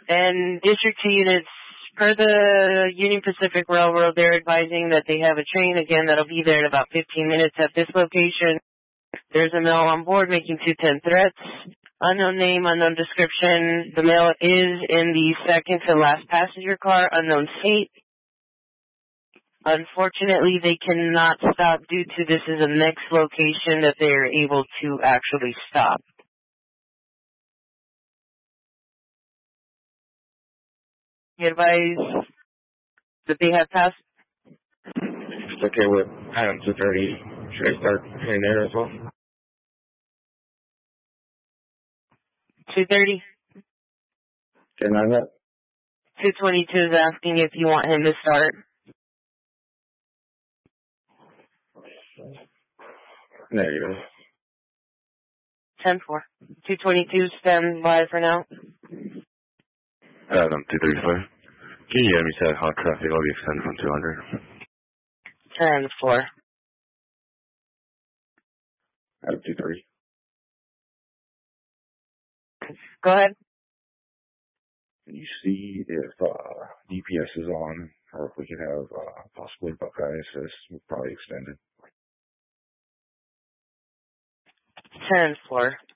And District 2 units, per the Union Pacific Railroad, they're advising that they have a train, again, that'll be there in about 15 minutes at this location. There's a male on board making 210 threats. Unknown name, unknown description. The male is in the second to last passenger car, unknown state. Unfortunately, they cannot stop due to this is the next location that they are able to actually stop. You advise that they have passed? It's okay with Adam 230. Should I start in there as well? 230? Can I that? 222 is asking if you want him to start. Negative. 10-4. 222, stand by for now. Adam 235. Can you hear me, sir? Hot traffic, I'll be extended from 200. 10-4. Adam 230. Go ahead. Can you see if DPS is on, or if we could have possibly Buckeye assist, probably extended? 10-4.